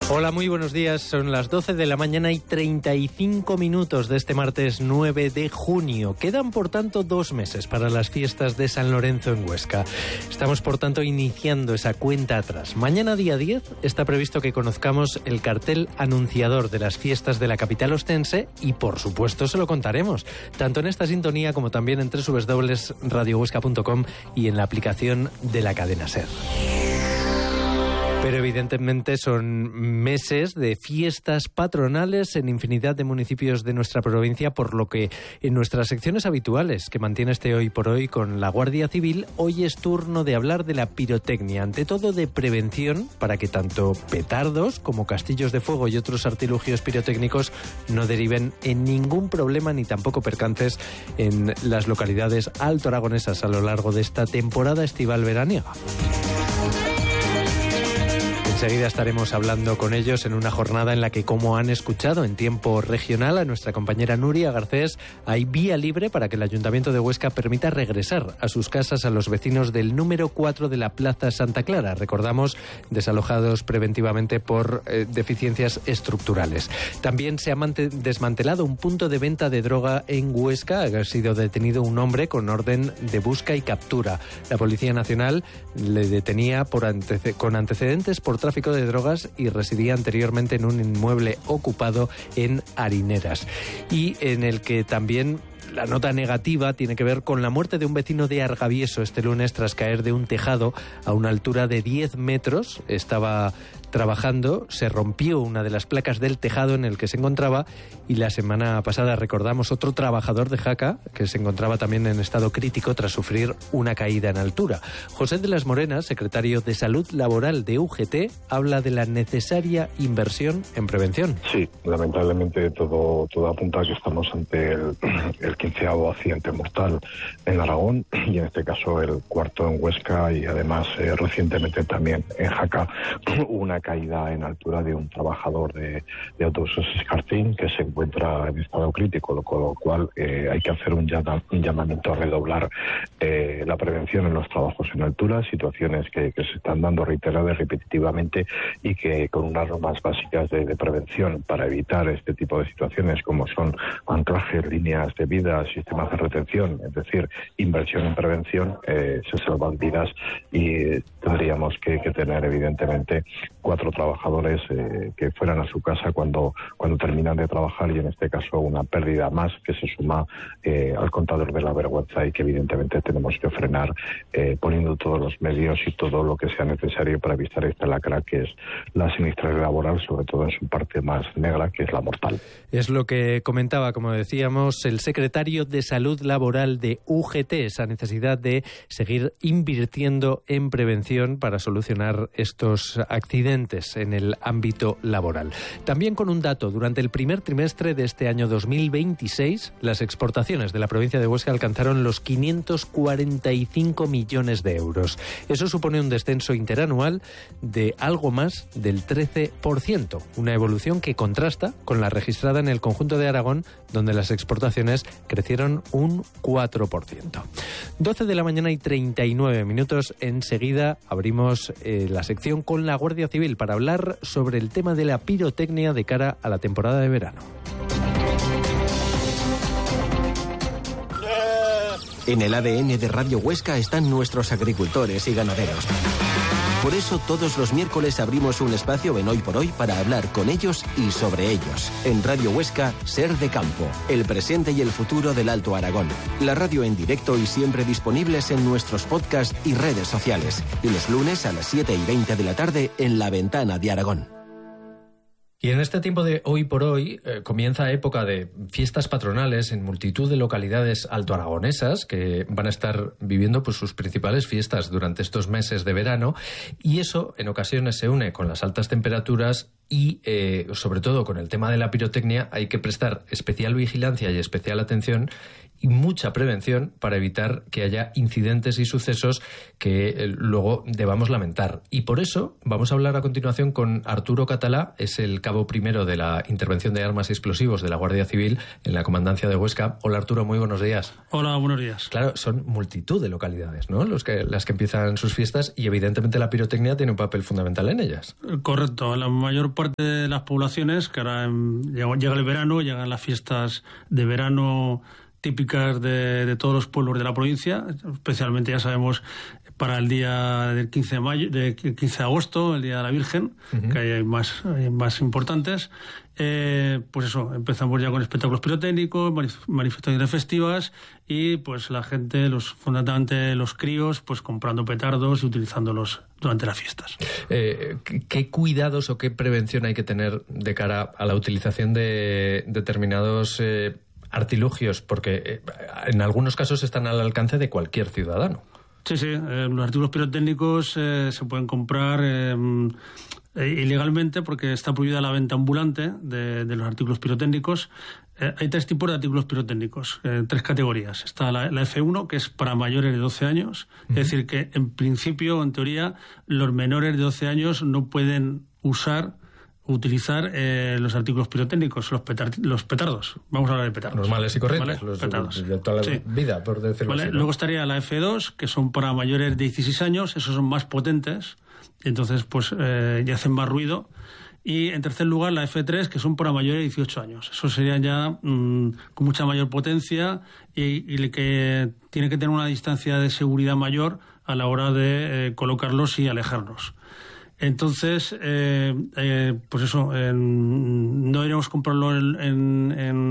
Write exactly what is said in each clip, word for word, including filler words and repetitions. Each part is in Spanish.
Hola, muy buenos días. Son las doce de la mañana y treinta y cinco minutos de este martes nueve de junio. Quedan, por tanto, dos meses para las fiestas de San Lorenzo en Huesca. Estamos, por tanto, iniciando esa cuenta atrás. Mañana, día diez, está previsto que conozcamos el cartel anunciador de las fiestas de la capital ostense y, por supuesto, se lo contaremos, tanto en esta sintonía como también en doble u doble u doble u punto radio huesca punto com y en la aplicación de la cadena SER. Pero evidentemente son meses de fiestas patronales en infinidad de municipios de nuestra provincia, por lo que en nuestras secciones habituales que mantiene este Hoy por Hoy con la Guardia Civil, hoy es turno de hablar de la pirotecnia, ante todo de prevención, para que tanto petardos como castillos de fuego y otros artilugios pirotécnicos no deriven en ningún problema ni tampoco percances en las localidades altoaragonesas a lo largo de esta temporada estival veraniega. Enseguida estaremos hablando con ellos en una jornada en la que, como han escuchado en tiempo regional a nuestra compañera Nuria Garcés, hay vía libre para que el Ayuntamiento de Huesca permita regresar a sus casas a los vecinos del número cuatro de la Plaza Santa Clara, recordamos, desalojados preventivamente por eh, deficiencias estructurales. También se ha desmantelado un punto de venta de droga en Huesca. Ha sido detenido un hombre con orden de busca y captura. La Policía Nacional le detenía por antece- con antecedentes por tráfico de drogas y residía anteriormente en un inmueble ocupado en Harineras, y en el que también la nota negativa tiene que ver con la muerte de un vecino de Argavieso este lunes tras caer de un tejado a una altura de diez metros. Estaba trabajando, se rompió una de las placas del tejado en el que se encontraba, y la semana pasada recordamos otro trabajador de Jaca que se encontraba también en estado crítico tras sufrir una caída en altura. José de las Morenas, secretario de Salud Laboral de U G T, habla de la necesaria inversión en prevención. Sí, lamentablemente todo, todo apunta a que estamos ante el, el quinceavo accidente mortal en Aragón, y en este caso el cuarto en Huesca, y además eh, recientemente también en Jaca una caída en altura de un trabajador de, de autobuses Escartín que se encuentra en estado crítico, lo, con lo cual eh, hay que hacer un, llama, un llamamiento a redoblar eh, la prevención en los trabajos en altura, situaciones que, que se están dando reiteradas repetitivamente y que con unas normas básicas de, de prevención para evitar este tipo de situaciones, como son anclajes, líneas de vida, sistemas de retención, es decir, inversión en prevención, eh, se salvan vidas, y tendríamos que, que tener evidentemente cuatro trabajadores eh, que fueran a su casa cuando, cuando terminan de trabajar, y en este caso una pérdida más que se suma eh, al contador de la vergüenza, y que evidentemente tenemos que frenar eh, poniendo todos los medios y todo lo que sea necesario para evitar esta lacra que es la siniestralidad laboral, sobre todo en su parte más negra, que es la mortal. Es lo que comentaba, como decíamos, el secretario de Salud Laboral de U G T, esa necesidad de seguir invirtiendo en prevención para solucionar estos accidentes en el ámbito laboral. También con un dato: durante el primer trimestre de este año dos mil veintiséis, las exportaciones de la provincia de Huesca alcanzaron los quinientos cuarenta y cinco millones de euros. Eso supone un descenso interanual de algo más del trece por ciento, una evolución que contrasta con la registrada en el conjunto de Aragón, donde las exportaciones crecieron un cuatro por ciento. doce de la mañana y treinta y nueve minutos. Enseguida abrimos eh, la sección con la Guardia Civil para hablar sobre el tema de la pirotecnia de cara a la temporada de verano. En el A D N de Radio Huesca están nuestros agricultores y ganaderos. Por eso todos los miércoles abrimos un espacio en Hoy por Hoy para hablar con ellos y sobre ellos. En Radio Huesca, Ser de Campo, el presente y el futuro del Alto Aragón. La radio en directo y siempre disponibles en nuestros podcasts y redes sociales. Y los lunes a las siete y veinte de la tarde en La Ventana de Aragón. Y en este tiempo de Hoy por Hoy eh, comienza época de fiestas patronales en multitud de localidades altoaragonesas que van a estar viviendo pues sus principales fiestas durante estos meses de verano, y eso en ocasiones se une con las altas temperaturas y eh, sobre todo con el tema de la pirotecnia. Hay que prestar especial vigilancia y especial atención, y mucha prevención para evitar que haya incidentes y sucesos que eh, luego debamos lamentar. Y por eso vamos a hablar a continuación con Arturo Catalá, es el cabo primero de la Intervención de Armas y Explosivos de la Guardia Civil en la Comandancia de Huesca. Hola Arturo, muy buenos días. Hola, buenos días. Claro, son multitud de localidades, ¿no? Los que, las que empiezan sus fiestas y evidentemente la pirotecnia tiene un papel fundamental en ellas. Correcto, la mayor parte de las poblaciones, que ahora llega el verano, llegan las fiestas de verano típicas de, de todos los pueblos de la provincia, especialmente ya sabemos para el día del quince de mayo, de quince de agosto, el día de la Virgen, uh-huh. que hay más, hay más importantes. Eh, pues eso, empezamos ya con espectáculos pirotécnicos, manifestaciones festivas y pues la gente, los fundamentalmente los críos, pues comprando petardos y utilizándolos durante las fiestas. Eh, ¿Qué cuidados o qué prevención hay que tener de cara a la utilización de determinados eh, artilugios? Porque eh, en algunos casos están al alcance de cualquier ciudadano. Sí, sí, eh, los artículos pirotécnicos eh, se pueden comprar eh, eh, ilegalmente porque está prohibida la venta ambulante de, de los artículos pirotécnicos. Eh, hay tres tipos de artículos pirotécnicos, eh, tres categorías. Está la, la F uno, que es para mayores de doce años, uh-huh. es decir, que en principio, en teoría, los menores de doce años no pueden usar utilizar eh, los artículos pirotécnicos, los, petar, los petardos. Vamos a hablar de petardos. Normales y corrientes, ¿vale? Los petardos. De toda la sí. vida, por decirlo ¿Vale? así. ¿no? Luego estaría la F dos, que son para mayores de dieciséis años, esos son más potentes, y entonces pues eh, ya hacen más ruido. Y en tercer lugar la F tres, que son para mayores de dieciocho años. Esos serían ya mmm, con mucha mayor potencia y, y que tiene que tener una distancia de seguridad mayor a la hora de eh, colocarlos y alejarlos. Entonces, eh, eh, pues eso, eh, no iremos a comprarlo en, en,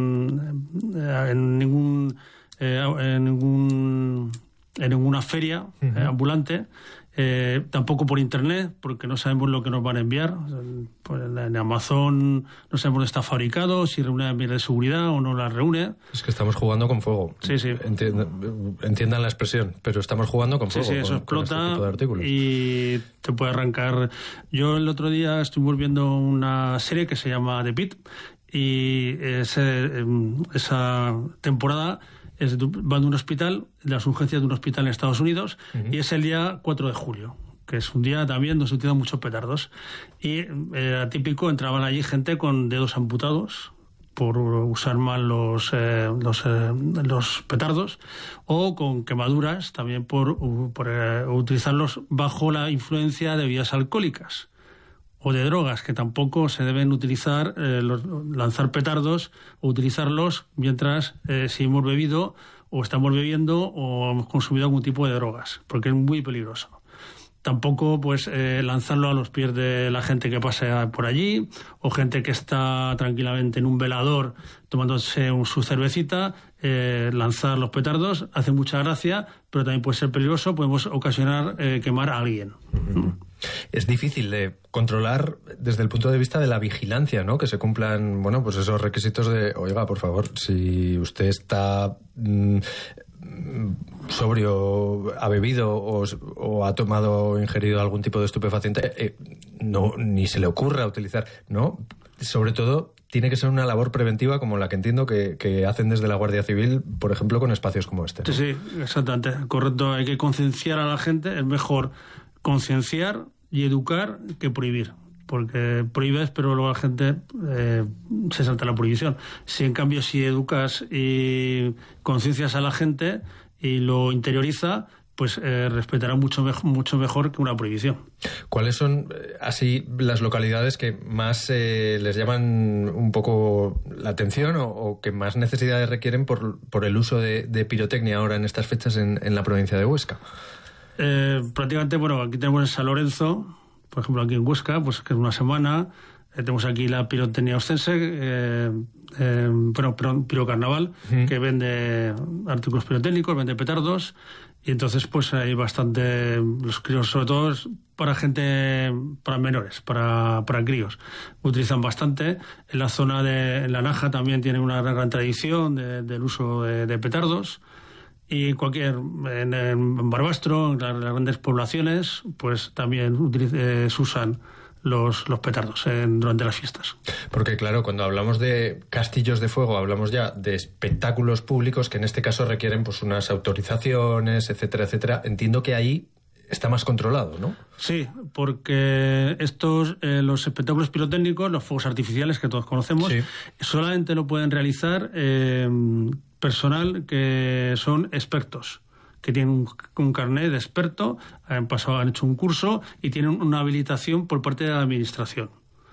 en, en ningún, eh, en ningún, en ninguna feria uh-huh. eh, ambulante, eh, tampoco por internet, porque no sabemos lo que nos van a enviar. Pues en Amazon no sabemos dónde está fabricado, si reúne las medidas de seguridad o no las reúne. Es que estamos jugando con fuego. Sí, sí. Entiendan, entiendan la expresión, pero estamos jugando con fuego. Sí, sí, eso con, explota con este tipo de artículos. Y te puede arrancar. Yo el otro día estuvimos viendo una serie que se llama The Pit y ese, esa temporada es, van de un hospital, de las urgencias de un hospital en Estados Unidos, uh-huh. y es el día cuatro de julio, que es un día también donde se utilizan muchos petardos. Y era típico, entraban allí gente con dedos amputados por usar mal los, eh, los, eh, los petardos, o con quemaduras también por, por eh, utilizarlos bajo la influencia de bebidas alcohólicas o de drogas, que tampoco se deben utilizar, eh, los, lanzar petardos o utilizarlos mientras eh, si hemos bebido o estamos bebiendo o hemos consumido algún tipo de drogas, porque es muy peligroso. Tampoco pues eh, lanzarlo a los pies de la gente que pasa por allí o gente que está tranquilamente en un velador tomándose un, su cervecita, eh, lanzar los petardos hace mucha gracia, pero también puede ser peligroso, podemos ocasionar eh, quemar a alguien. Uh-huh. Es difícil de controlar desde el punto de vista de la vigilancia, ¿no? Que se cumplan, bueno, pues esos requisitos de, oiga, por favor, si usted está mmm, sobrio, ha bebido o, o ha tomado o ingerido algún tipo de estupefaciente, eh, no, ni se le ocurra utilizar, ¿no? Sobre todo, tiene que ser una labor preventiva como la que entiendo que, que hacen desde la Guardia Civil, por ejemplo, con espacios como este, ¿no? Sí, sí, exactamente, correcto. Hay que concienciar a la gente, es mejor concienciar y educar que prohibir, porque prohíbes pero luego la gente eh, se salta la prohibición. Si en cambio si educas y conciencias a la gente y lo interioriza, pues eh, respetará mucho, mejor, mucho mejor que una prohibición. ¿Cuáles son así las localidades que más eh, les llaman un poco la atención o, o que más necesidades requieren por, por el uso de, de pirotecnia ahora en estas fechas en, en la provincia de Huesca? Eh, prácticamente, bueno, aquí tenemos en San Lorenzo, por ejemplo, aquí en Huesca, pues que es una semana. Eh, tenemos aquí la pirotecnia ostense, eh, eh, bueno, pirocarnaval, uh-huh. que vende artículos pirotécnicos, vende petardos, y entonces pues hay bastante, los críos, sobre todo para gente, para menores, para, para críos, utilizan bastante. En la zona de en La Naja también tienen una gran tradición de, del uso de, de petardos. Y cualquier, en, en Barbastro, en las, las grandes poblaciones, pues también utiliz, eh, se usan los, los petardos en, durante las fiestas. Porque claro, cuando hablamos de castillos de fuego, hablamos ya de espectáculos públicos que en este caso requieren pues unas autorizaciones, etcétera, etcétera. Entiendo que ahí está más controlado, ¿no? Sí, porque estos, eh, los espectáculos pirotécnicos, los fuegos artificiales que todos conocemos, sí, solamente lo pueden realizar eh, personal que son expertos, que tienen un, un carnet de experto, han pasado, han hecho un curso y tienen una habilitación por parte de la administración.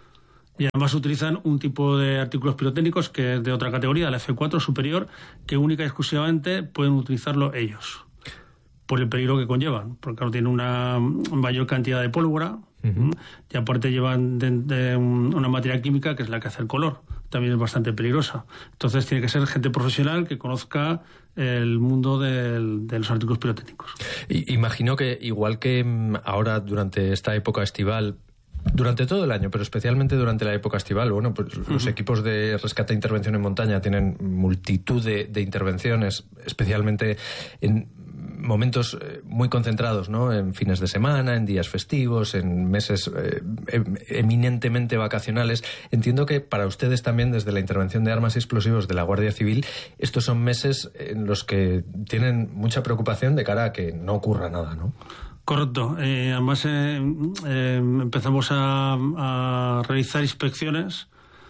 Y además utilizan un tipo de artículos pirotécnicos que es de otra categoría, la F cuatro superior, que única y exclusivamente pueden utilizarlo ellos, por el peligro que conllevan, porque claro, tienen una mayor cantidad de pólvora, uh-huh, y aparte llevan de, de una materia química que es la que hace el color, también es bastante peligrosa. Entonces tiene que ser gente profesional que conozca el mundo del, de los artículos pirotécnicos. Y, imagino que igual que ahora durante esta época estival, durante todo el año, pero especialmente durante la época estival, bueno, pues uh-huh, los equipos de rescate e intervención en montaña tienen multitud de, de intervenciones, especialmente en momentos muy concentrados, ¿no? En fines de semana, en días festivos, en meses eh, eminentemente vacacionales. Entiendo que para ustedes también, desde la intervención de armas y explosivos de la Guardia Civil, estos son meses en los que tienen mucha preocupación de cara a que no ocurra nada, ¿no? Correcto. Eh, además, eh, eh, empezamos a, a realizar inspecciones.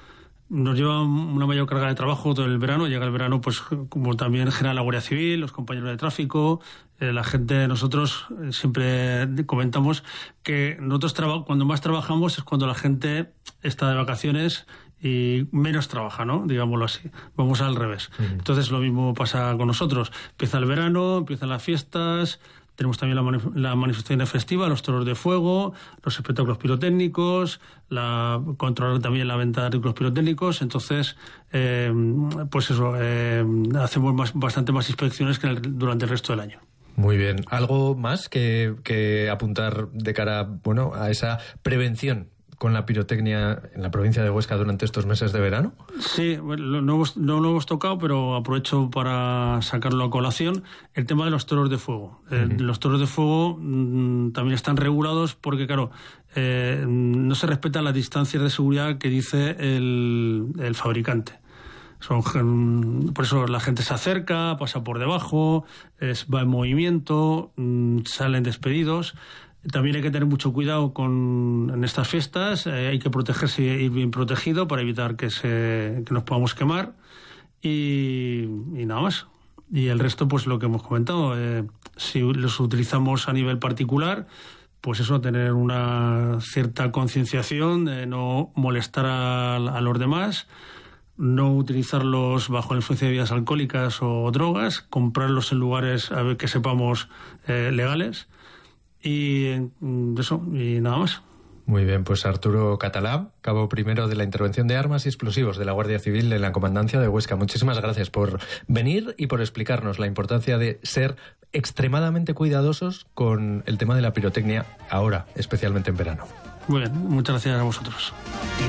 Nos lleva una mayor carga de trabajo todo el verano. Llega el verano, pues como también genera la Guardia Civil, los compañeros de tráfico, eh, la gente. Nosotros eh, siempre comentamos que nosotros traba- cuando más trabajamos es cuando la gente está de vacaciones y menos trabaja, ¿no? Digámoslo así. Vamos al revés. Uh-huh. Entonces lo mismo pasa con nosotros. Empieza el verano, empiezan las fiestas. Tenemos también la, manif- la manifestación festiva, los toros de fuego, los espectáculos pirotécnicos, la, controlar también la venta de artículos pirotécnicos. Entonces, eh, pues eso, eh, hacemos más, bastante más inspecciones que en el, durante el resto del año. Muy bien. ¿Algo más que, que apuntar de cara, bueno, a esa prevención con la pirotecnia en la provincia de Huesca durante estos meses de verano? Sí, bueno, no, hemos, no lo hemos tocado, pero aprovecho para sacarlo a colación. El tema de los toros de fuego. Uh-huh. Eh, los toros de fuego mmm, también están regulados porque, claro, eh, no se respetan las distancias de seguridad que dice el, el fabricante. Son, por eso la gente se acerca, pasa por debajo, es, va en movimiento, mmm, salen despedidos. También hay que tener mucho cuidado con en estas fiestas, eh, hay que protegerse y ir bien protegido para evitar que se que nos podamos quemar y, y nada más. Y el resto, pues lo que hemos comentado, eh, si los utilizamos a nivel particular, pues eso, tener una cierta concienciación de no molestar a, a los demás, no utilizarlos bajo la influencia de bebidas alcohólicas o drogas, comprarlos en lugares a ver, que sepamos eh, legales. Y eso, y nada más. Muy bien, pues Arturo Catalá, cabo primero de la intervención de armas y explosivos de la Guardia Civil en la Comandancia de Huesca. Muchísimas gracias por venir y por explicarnos la importancia de ser extremadamente cuidadosos con el tema de la pirotecnia ahora, especialmente en verano. Muy bien, muchas gracias a vosotros.